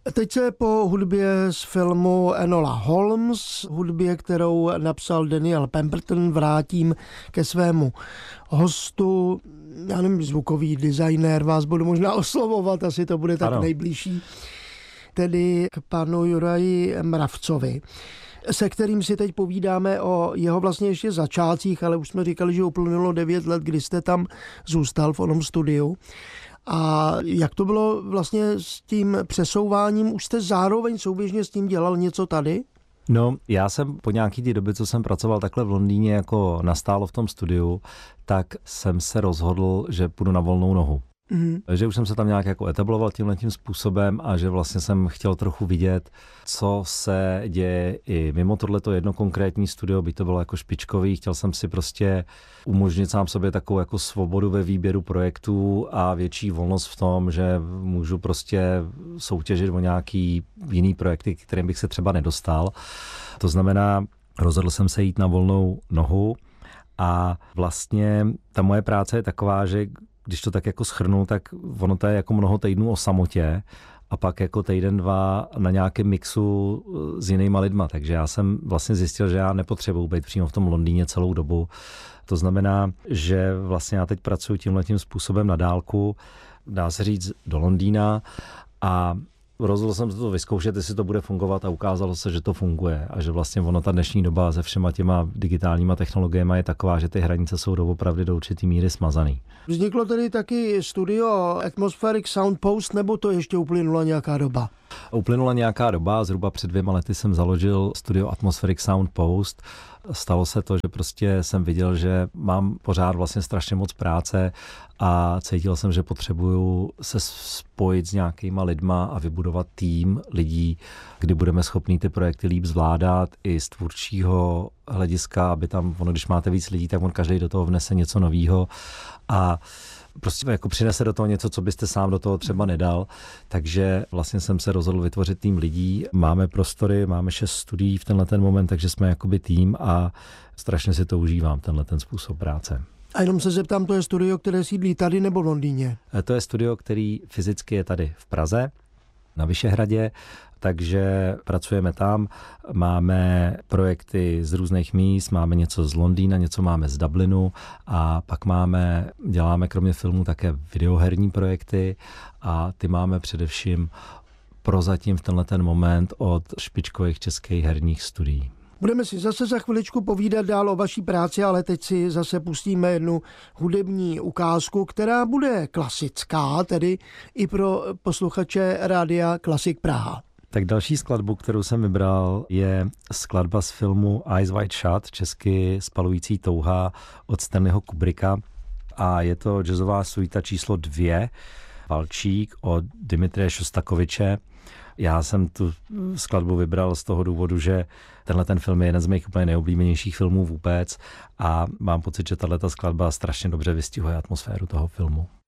Teď se po hudbě z filmu Enola Holmes, hudbě, kterou napsal Daniel Pemberton, vrátím ke svému hostu. Já nevím, zvukový designér, vás budu možná oslovovat, asi to bude tak nejbližší. Tedy k panu Juraji Mravcovi, se kterým si teď povídáme o jeho vlastně ještě začátcích, ale už jsme říkali, že uplynulo 9 let, kdy jste tam zůstal v onom studiu. A jak to bylo vlastně s tím přesouváním? Už jste zároveň souběžně s tím dělal něco tady? No, já jsem po nějaký té době, co jsem pracoval takhle v Londýně jako nastálo v tom studiu, tak jsem se rozhodl, že půjdu na volnou nohu. Že už jsem se tam nějak jako etabloval tímhletím způsobem a že vlastně jsem chtěl trochu vidět, co se děje i mimo tohleto jedno konkrétní studio, by to bylo jako špičkový. Chtěl jsem si prostě umožnit sám sobě takovou jako svobodu ve výběru projektů a větší volnost v tom, že můžu prostě soutěžit o nějaký jiný projekty, kterým bych se třeba nedostal. To znamená, rozhodl jsem se jít na volnou nohu a vlastně ta moje práce je taková, že když to tak jako shrnu, tak ono to je jako mnoho týdnů o samotě a pak jako týden, 2 na nějakém mixu s jinýma lidma. Takže já jsem vlastně zjistil, že já nepotřebuji být přímo v tom Londýně celou dobu. To znamená, že vlastně já teď pracuji tímhletím způsobem na dálku, dá se říct do Londýna a rozhodl jsem se to vyzkoušet, jestli to bude fungovat a ukázalo se, že to funguje a že vlastně ono ta dnešní doba se všema těma digitálníma technologiemi je taková, že ty hranice jsou doopravdy do určitý míry smazaný. Vzniklo tedy taky studio Atmospheric Sound Post, nebo to ještě uplynula nějaká doba? Uplynula nějaká doba, zhruba před 2 lety jsem založil studio Atmospheric Sound Post. Stalo se to, že prostě jsem viděl, že mám pořád vlastně strašně moc práce a cítil jsem, že potřebuju se spojit s nějakýma lidma a vybudovat tým lidí, kdy budeme schopní ty projekty líp zvládat i z tvůrčího hlediska, aby tam, když máte víc lidí, tak on každý do toho vnese něco novýho a prostě jako přinese do toho něco, co byste sám do toho třeba nedal. Takže vlastně jsem se rozhodl vytvořit tým lidí. Máme prostory, máme 6 studií v tenhle ten moment, takže jsme jakoby tým a strašně si to užívám, tenhle ten způsob práce. A jenom se zeptám, to je studio, které sídlí tady nebo v Londýně? To je studio, který fyzicky je tady v Praze, na Vyšehradě, takže pracujeme tam, máme projekty z různých míst, máme něco z Londýna, něco máme z Dublinu a pak děláme kromě filmů také videoherní projekty a ty máme především prozatím v tenhle ten moment od špičkových českých herních studií. Budeme si zase za chviličku povídat dál o vaší práci, ale teď si zase pustíme jednu hudební ukázku, která bude klasická, tedy i pro posluchače rádia Klasik Praha. Tak další skladbu, kterou jsem vybral, je skladba z filmu Eyes Wide Shut, česky Spalující touha od Stanleyho Kubricka a je to jazzová suita číslo 2, Valčík od Dimitrije Šostakoviče. Já jsem tu skladbu vybral z toho důvodu, že tenhle ten film je jeden z mých úplně nejoblíbenějších filmů vůbec a mám pocit, že tato skladba strašně dobře vystihuje atmosféru toho filmu.